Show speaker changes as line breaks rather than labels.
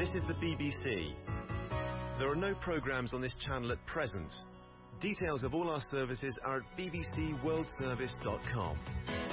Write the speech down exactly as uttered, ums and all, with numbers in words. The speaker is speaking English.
This is the B B C. There are no programmes on this channel at present. Details of all our services are at b b c world service dot com.